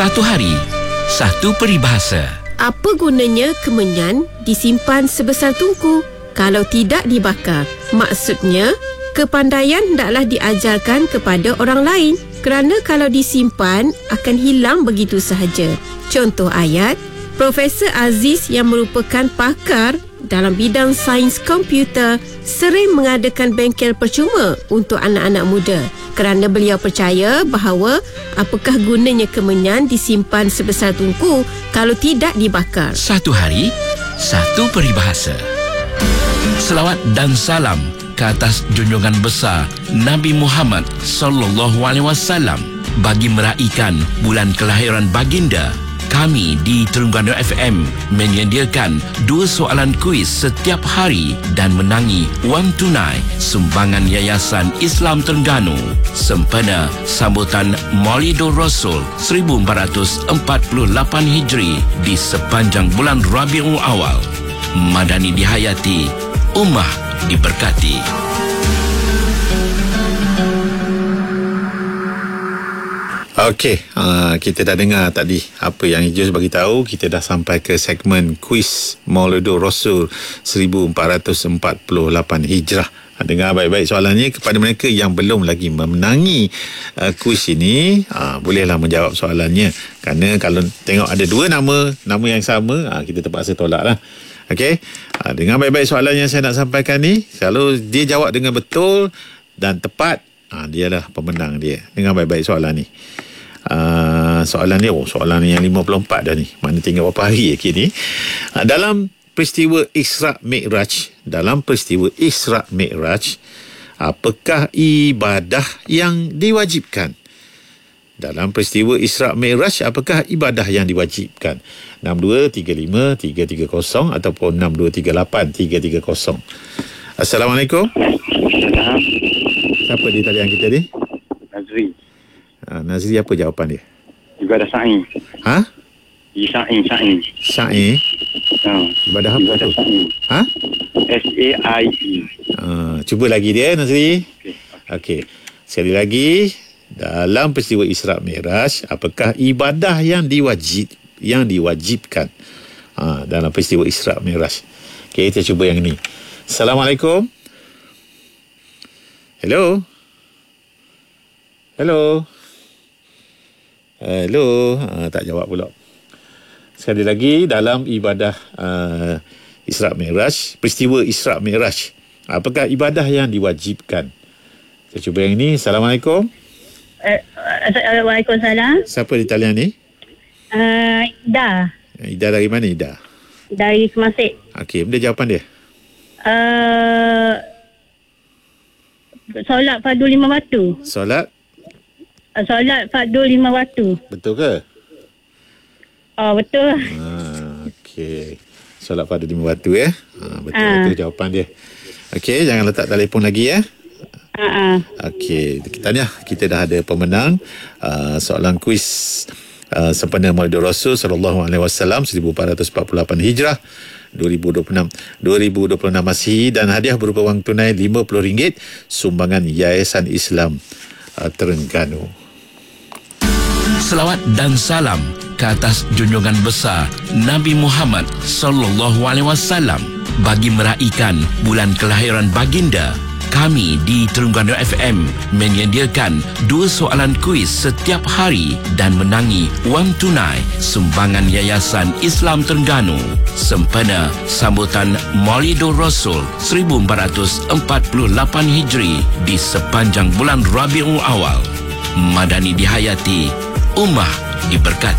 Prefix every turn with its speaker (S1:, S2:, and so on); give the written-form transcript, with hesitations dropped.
S1: Satu hari, satu peribahasa.
S2: Apa gunanya kemenyan disimpan sebesar tungku kalau tidak dibakar? Maksudnya, kepandaian hendaklah diajarkan kepada orang lain, kerana kalau disimpan akan hilang begitu sahaja. Contoh ayat, Profesor Aziz yang merupakan pakar dalam bidang sains komputer sering mengadakan bengkel percuma untuk anak-anak muda kerana beliau percaya bahawa apakah gunanya kemenyan disimpan sebesar tungku kalau tidak dibakar.
S1: Satu hari, satu peribahasa. Selawat dan salam ke atas junjungan besar Nabi Muhammad SAW bagi meraihkan bulan kelahiran baginda. Kami di Terengganu FM menyediakan 2 soalan kuis setiap hari dan menangi wang tunai sumbangan Yayasan Islam Terengganu sempena sambutan Maulidur Rasul 1448 Hijri di sepanjang bulan Rabiul Awal. Madani dihayati, ummah diberkati.
S3: Okey, kita dah dengar tadi apa yang Ijuz bagi tahu. Kita dah sampai ke segmen kuis Maulidur Rasul 1448 Hijrah. Dengar baik-baik soalannya. Kepada mereka yang belum lagi memenangi kuis ini, bolehlah menjawab soalannya. Kerana kalau tengok ada 2 nama yang sama, kita terpaksa tolak lah. Okey, dengar baik-baik soalan yang saya nak sampaikan ni. Kalau dia jawab dengan betul dan tepat, dialah pemenang dia. Dengar baik-baik soalan ni. Soalan yang 54 dah ni. Mana tinggal berapa hari lagi ni. Dalam peristiwa Isra' Mi'raj, apakah ibadah yang diwajibkan? Dalam peristiwa Isra' Mi'raj, apakah ibadah yang diwajibkan? 6235-330 ataupun 6238-330. Assalamualaikum. Siapa di talian kita ni?
S4: Nazri.
S3: Nazri, apa jawapan dia?
S4: Ibadah sa'i.
S3: Ha?
S4: Sa'i.
S3: Sa'i? Ibadah apa tu?
S4: Sa'i.
S3: Ha?
S4: S-A-I-E.
S3: Cuba lagi dia, Nazri. Okey. Sekali lagi, dalam peristiwa Isra' Mi'raj, apakah ibadah yang diwajibkan? Dalam peristiwa Isra' Mi'raj. Okey, kita cuba yang ni. Assalamualaikum. Hello. Tak jawab pula. Sekali lagi, dalam ibadah Isra' Mi'raj, peristiwa Isra' Mi'raj, apakah ibadah yang diwajibkan? Saya cuba yang ini. Assalamualaikum.
S5: Waalaikumsalam.
S3: Siapa di talian ni?
S5: Ida.
S3: Ida dari mana, Ida?
S5: Dari Semasik.
S3: Okey, benda jawapan dia?
S5: Solat fardu 5 waktu.
S3: Solat
S5: fardu 5 waktu.
S3: Betul ke?
S5: Betul.
S3: Okey. Solat fardu 5 waktu betul jawapan dia. Okey, jangan letak telefon lagi Okey, kita dah ada pemenang soalan kuis sempena Maulidur Rasul SAW 1448 Hijrah 2026 Masihi, dan hadiah berupa wang tunai RM50 sumbangan Yayasan Islam Terengganu.
S1: Selawat dan salam ke atas junjungan besar Nabi Muhammad SAW bagi meraihkan bulan kelahiran baginda. Kami di Terengganu FM menyediakan 2 soalan kuis setiap hari dan menangi wang tunai sumbangan Yayasan Islam Terengganu sempena sambutan Maulidur Rasul 1448 Hijri di sepanjang bulan Rabiul Awal. Madani dihayati, ummah diberkati.